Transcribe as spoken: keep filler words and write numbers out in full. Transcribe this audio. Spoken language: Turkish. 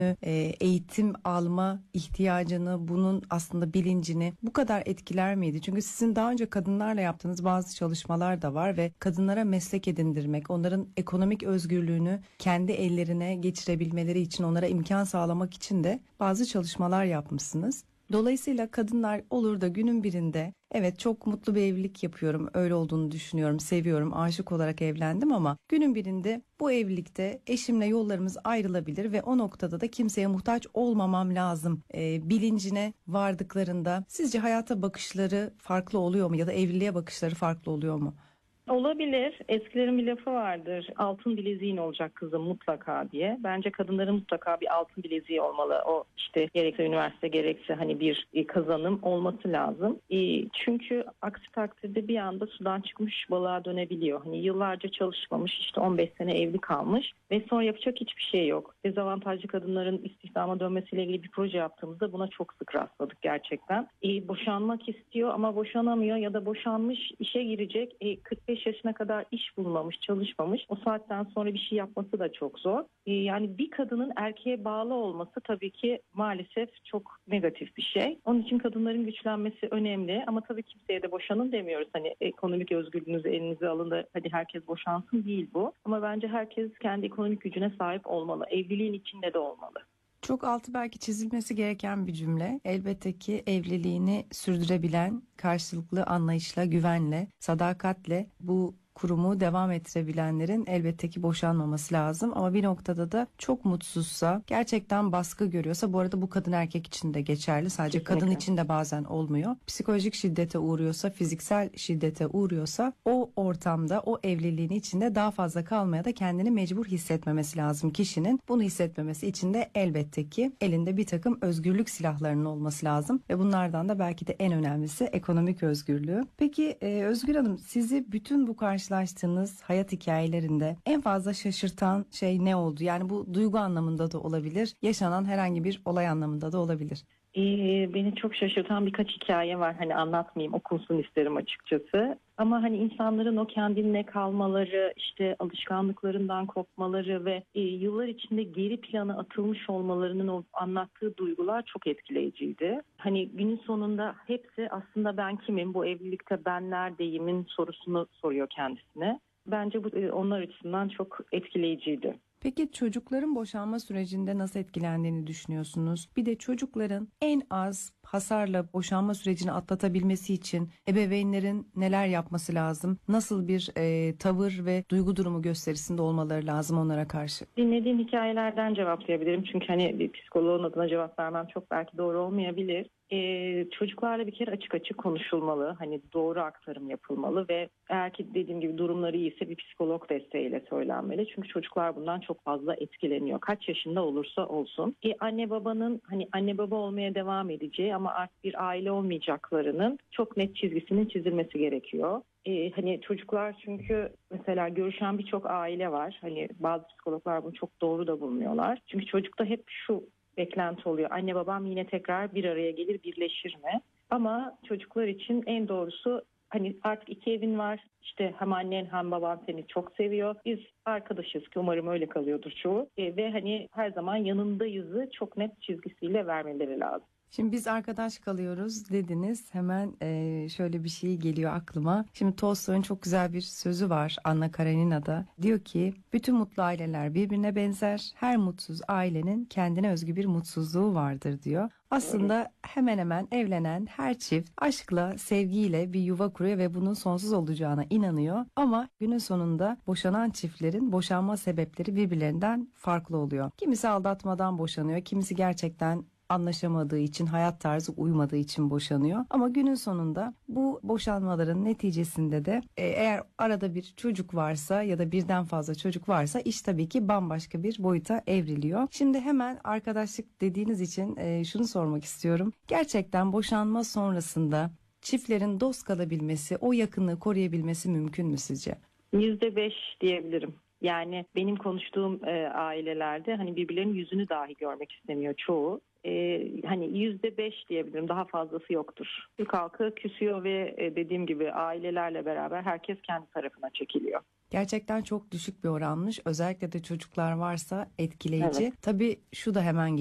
e, eğitim alma ihtiyacını, bunun aslında bilincini bu kadar etkiler miydi? Çünkü sizin daha önce kadınlarla yaptığınız bazı çalışmalar da var ve kadınlara meslek edindirmek, onların ekonomik özgürlüğünü kendi ellerine geçirebilmeleri için, onlara imkan sağlamak için de bazı çalışmalar yapmışsınız. Dolayısıyla kadınlar olur da günün birinde evet çok mutlu bir evlilik yapıyorum, öyle olduğunu düşünüyorum, seviyorum, aşık olarak evlendim ama günün birinde bu evlilikte eşimle yollarımız ayrılabilir ve o noktada da kimseye muhtaç olmamam lazım e, bilincine vardıklarında sizce hayata bakışları farklı oluyor mu ya da evliliğe bakışları farklı oluyor mu? Olabilir. Eskilerin bir lafı vardır. Altın bileziğin olacak kızım mutlaka diye. Bence kadınların mutlaka bir altın bileziği olmalı. O işte gerekse üniversite gerekse hani bir kazanım olması lazım. E, çünkü aksi takdirde bir anda sudan çıkmış balığa dönebiliyor. Hani yıllarca çalışmamış, işte on beş sene evli kalmış ve sonra yapacak hiçbir şey yok. Dezavantajlı kadınların istihdama dönmesiyle ilgili bir proje yaptığımızda buna çok sık rastladık gerçekten. E, boşanmak istiyor ama boşanamıyor ya da boşanmış işe girecek. E, kırk beş yaşına kadar iş bulmamış, çalışmamış. O saatten sonra bir şey yapması da çok zor. Ee, yani bir kadının erkeğe bağlı olması tabii ki maalesef çok negatif bir şey. Onun için kadınların güçlenmesi önemli ama tabii kimseye de boşanın demiyoruz. Hani ekonomik özgürlüğünüzü elinize alın da hadi herkes boşansın değil bu. Ama bence herkes kendi ekonomik gücüne sahip olmalı. Evliliğin içinde de olmalı. Çok altı belki çizilmesi gereken bir cümle. Elbette ki evliliğini sürdürebilen, karşılıklı anlayışla, güvenle, sadakatle bu kurumu devam ettirebilenlerin elbette ki boşanmaması lazım. Ama bir noktada da çok mutsuzsa, gerçekten baskı görüyorsa, bu arada bu kadın erkek için de geçerli. Sadece Kesinlikle. kadın için de bazen olmuyor. Psikolojik şiddete uğruyorsa, fiziksel şiddete uğruyorsa o ortamda, o evliliğin içinde daha fazla kalmaya da kendini mecbur hissetmemesi lazım kişinin. Bunu hissetmemesi için de elbette ki elinde bir takım özgürlük silahlarının olması lazım. Ve bunlardan da belki de en önemlisi ekonomik özgürlüğü. Peki e, Özgür Hanım, sizi bütün bu karşılaştığınız hayat hikayelerinde en fazla şaşırtan şey ne oldu? Yani bu duygu anlamında da olabilir, yaşanan herhangi bir olay anlamında da olabilir. Ee, beni çok şaşırtan birkaç hikaye var. Hani anlatmayayım, okunsun isterim açıkçası. Ama hani insanların o kendine kalmaları, işte alışkanlıklarından kopmaları ve e, yıllar içinde geri plana atılmış olmalarının o anlattığı duygular çok etkileyiciydi. Hani günün sonunda hepsi aslında ben kimim, bu evlilikte ben neredeyimin sorusunu soruyor kendisine. Bence bu e, onlar açısından çok etkileyiciydi. Peki çocukların boşanma sürecinde nasıl etkilendiğini düşünüyorsunuz? Bir de çocukların en az hasarla boşanma sürecini atlatabilmesi için ebeveynlerin neler yapması lazım? Nasıl bir e, tavır ve duygu durumu gösterisinde olmaları lazım onlara karşı? Dinlediğim hikayelerden cevaplayabilirim. Çünkü hani bir psikoloğun adına cevap vermem çok belki doğru olmayabilir. Ee, çocuklarla bir kere açık açık konuşulmalı. Hani doğru aktarım yapılmalı ve eğer ki dediğim gibi durumları iyiyse bir psikolog desteğiyle söylenmeli. Çünkü çocuklar bundan çok fazla etkileniyor. Kaç yaşında olursa olsun. E, anne babanın hani anne baba olmaya devam edeceği ama artık bir aile olmayacaklarının çok net çizgisinin çizilmesi gerekiyor. Ee, hani çocuklar çünkü mesela görüşen birçok aile var. Hani bazı psikologlar bunu çok doğru da bulmuyorlar. Çünkü çocukta hep şu beklenti oluyor. Anne babam yine tekrar bir araya gelir, birleşir mi? Ama çocuklar için en doğrusu hani artık iki evin var. İşte hem annen hem baban seni çok seviyor. Biz arkadaşız ki umarım öyle kalıyordur çoğu. E, ve hani her zaman yanındayızı çok net çizgisiyle vermeleri lazım. Şimdi biz arkadaş kalıyoruz dediniz. Hemen e, şöyle bir şey geliyor aklıma. Şimdi Tolstoy'un çok güzel bir sözü var Anna Karenina'da. Diyor ki bütün mutlu aileler birbirine benzer. Her mutsuz ailenin kendine özgü bir mutsuzluğu vardır diyor. Aslında hemen hemen evlenen her çift aşkla, sevgiyle bir yuva kuruyor ve bunun sonsuz olacağına inanıyor. Ama günün sonunda boşanan çiftlerin boşanma sebepleri birbirlerinden farklı oluyor. Kimisi aldatmadan boşanıyor, kimisi gerçekten anlaşamadığı için, hayat tarzı uymadığı için boşanıyor. Ama günün sonunda bu boşanmaların neticesinde de e, eğer arada bir çocuk varsa ya da birden fazla çocuk varsa iş tabii ki bambaşka bir boyuta evriliyor. Şimdi hemen arkadaşlık dediğiniz için e, şunu sormak istiyorum. Gerçekten boşanma sonrasında çiftlerin dost kalabilmesi, o yakınlığı koruyabilmesi mümkün mü sizce? yüzde beş diyebilirim. Yani benim konuştuğum e, ailelerde hani birbirlerinin yüzünü dahi görmek istemiyor çoğu. Ee, hani yüzde beş diyebilirim, daha fazlası yoktur. Türk halkı küsüyor ve e, dediğim gibi ailelerle beraber herkes kendi tarafına çekiliyor. Gerçekten çok düşük bir oranmış. Özellikle de çocuklar varsa etkileyici. Evet. Tabii şu da hemen